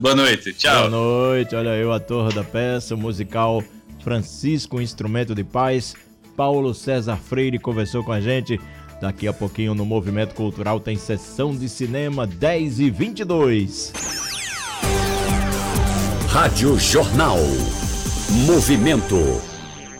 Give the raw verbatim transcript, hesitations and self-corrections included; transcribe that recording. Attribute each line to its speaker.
Speaker 1: Boa noite, tchau.
Speaker 2: Boa noite, olha aí o ator da peça musical Francisco, um Instrumento de Paz, Paulo César Freire, conversou com a gente. Daqui a pouquinho no Movimento Cultural tem sessão de cinema dez e vinte e dois.
Speaker 3: Rádio Jornal. Movimento.